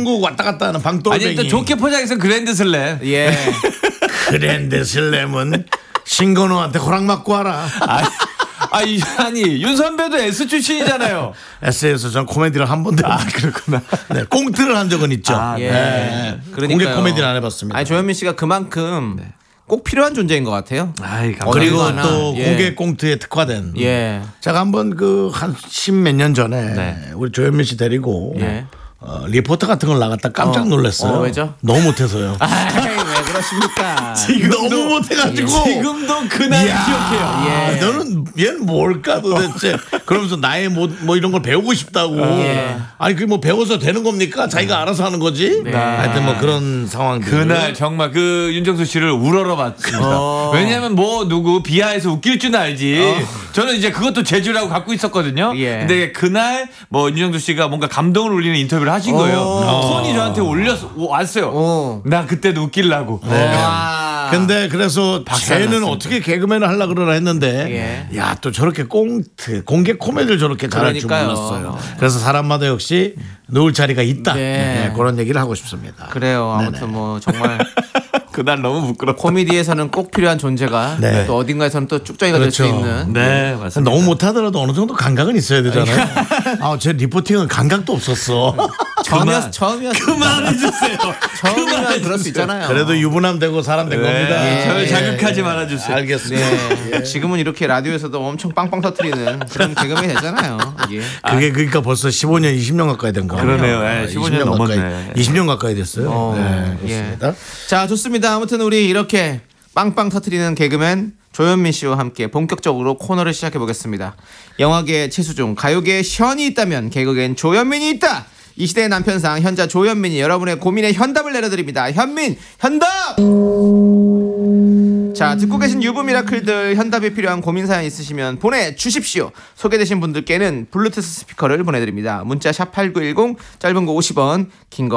전국 왔다 갔다 하는 방돌뱅이. 아니 또 좋게 포장해서 그랜드 슬램. 예. 그랜드 슬램은 신건우한테 허락 받고 와라. 아니 윤 선배도 S 출신이잖아요. S에서 전 코미디를 한 번도 그렇구나. 네, 꽁트를 한 적은 있죠. 예. 네. 공개 코미디를 안 해봤습니다. 아니 조현민 씨가 그만큼 꼭 필요한 존재인 것 같아요. 그리고 어디가나. 또 예. 공개 꽁트에 특화된. 예. 제가 한번 한 10몇 년 전에 우리 조현민 씨 데리고 예. 리포터 같은 걸 나갔다 깜짝 놀랐어요. 왜죠? 너무 못해서요. 왜 그러십니까? 너무 못해가지고. 지금도 그날 기억해요. 예. 너는 얘는 뭘까 도대체. 그러면서 나의 뭐 이런 걸 배우고 싶다고. 아니 그게 뭐 배워서 되는 겁니까? 자기가 알아서 하는 거지. 하여튼 뭐 그런 상황들. 그날 정말 그 윤정수 씨를 우러러 봤습니다. 왜냐하면 뭐 누구 비하해서 웃길 줄 알지. 저는 이제 그것도 재주라고 갖고 있었거든요. 예. 근데 그날 뭐 윤정수 씨가 뭔가 감동을 울리는 인터뷰를 하신 거예요. 톤이 저한테 왔어요. 나 그때도 웃기려고. 근데 그래서 쟤는 어떻게 개그맨을 하려고 그러나 했는데 야 또 저렇게 꽁트 공개 코미디를 저렇게 잘할 줄 그러니까요. 몰랐어요. 그래서 사람마다 역시 놓을 자리가 있다. 네. 네, 그런 얘기를 하고 싶습니다. 그래요. 아무튼 뭐 정말 그날 너무 부끄럽다. 코미디에서는 꼭 필요한 존재가 네. 또 어딘가에서는 또 쭉정이가 될 수 그렇죠. 있는. 네, 맞습니다. 너무 못하더라도 어느 정도 감각은 있어야 되잖아요. 제 리포팅은 감각도 없었어. 처음이었어요. 그만해주세요. 처음이면 그럴 수 있잖아요. 그래도 유부남 되고 사람 된 겁니다. 저를 자극하지 말아주세요. 알겠습니다. 네. 지금은 이렇게 라디오에서도 엄청 빵빵 터트리는 그런 개그맨이 되잖아요. 예. 그게 그러니까 벌써 15년, 20년 가까이 된 거예요. 그러네요. 예, 15년 넘었네. 20년 가까이 됐어요. 네, 그렇습니다. 자, 좋습니다. 아무튼 우리 이렇게 빵빵 터트리는 개그맨 조현민 씨와 함께 본격적으로 코너를 시작해 보겠습니다. 영화계의 최수종, 가요계의 션이 있다면 개그계엔 조현민이 있다. 이 시대의 남편상 현자 조현민이 여러분의 고민에 현답을 내려드립니다. 현민 현답. 자, 듣고 계신 유부 미라클들 현답이 필요한 고민 사연 있으시면 보내주십시오. 소개되신 분들께는 블루투스 스피커를 보내드립니다. 문자 샵 8910 짧은 거 50원, 긴 거